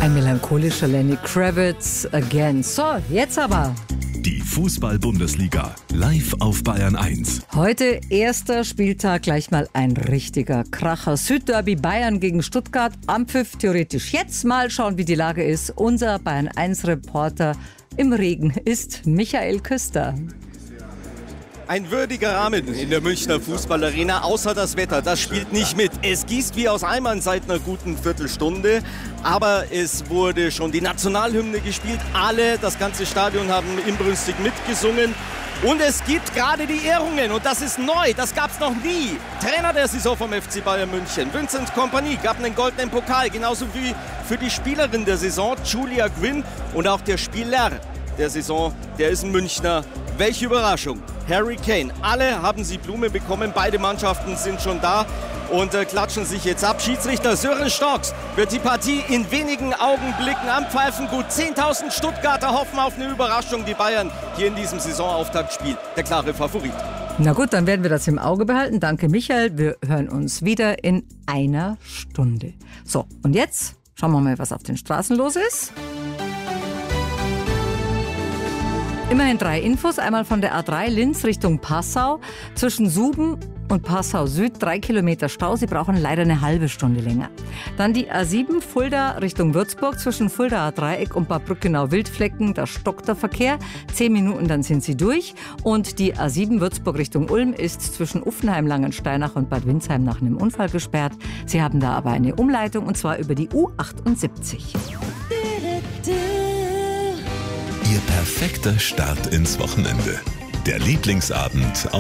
Ein melancholischer Lenny Kravitz again. So, jetzt aber. Die Fußball-Bundesliga live auf Bayern 1. Heute erster Spieltag, gleich mal ein richtiger Kracher. Südderby Bayern gegen Stuttgart. Ampfiff theoretisch jetzt. Mal schauen, wie die Lage ist. Unser Bayern 1 Reporter im Regen ist Michael Küster. Ein würdiger Rahmen in der Münchner Fußballarena, außer das Wetter, das spielt nicht mit. Es gießt wie aus Eimern seit einer guten Viertelstunde, aber es wurde schon die Nationalhymne gespielt. Alle, das ganze Stadion haben inbrünstig mitgesungen. Und es gibt gerade die Ehrungen und das ist neu, das gab es noch nie. Trainer der Saison vom FC Bayern München, Vincent Kompany, gab einen goldenen Pokal, genauso wie für die Spielerin der Saison, Julia Gwynn, und auch der Spieler der Saison, der ist ein Münchner. Welche Überraschung, Harry Kane. Alle haben sie Blume bekommen, beide Mannschaften sind schon da und klatschen sich jetzt ab. Schiedsrichter Sören Storks wird die Partie in wenigen Augenblicken anpfeifen. Gut 10.000 Stuttgarter hoffen auf eine Überraschung. Die Bayern hier in diesem Saisonauftaktspiel der klare Favorit. Na gut, dann werden wir das im Auge behalten. Danke, Michael. Wir hören uns wieder in einer Stunde. So, und jetzt schauen wir mal, was auf den Straßen los ist. Immerhin 3 Infos. Einmal von der A3 Linz Richtung Passau. Zwischen Suben und Passau Süd 3 Kilometer Stau. Sie brauchen leider eine halbe Stunde länger. Dann die A7 Fulda Richtung Würzburg. Zwischen Fuldaer Dreieck und Bad Brückenau-Wildflecken. Da stockt der Verkehr. 10 Minuten, dann sind Sie durch. Und die A7 Würzburg Richtung Ulm ist zwischen Uffenheim, Langensteinach und Bad Windsheim nach einem Unfall gesperrt. Sie haben da aber eine Umleitung und zwar über die U78. Ihr perfekter Start ins Wochenende. Der Lieblingsabend